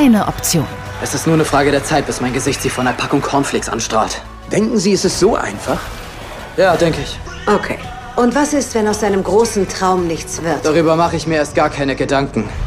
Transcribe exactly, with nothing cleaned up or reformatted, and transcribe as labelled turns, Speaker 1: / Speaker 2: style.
Speaker 1: keine Option.
Speaker 2: Es ist nur eine Frage der Zeit, bis mein Gesicht sie von einer Packung Cornflakes anstrahlt.
Speaker 3: Denken Sie, es ist so einfach?
Speaker 2: Ja, denke ich.
Speaker 4: Okay. Und was ist, wenn aus seinem großen Traum nichts wird?
Speaker 2: Darüber mache ich mir erst gar keine Gedanken.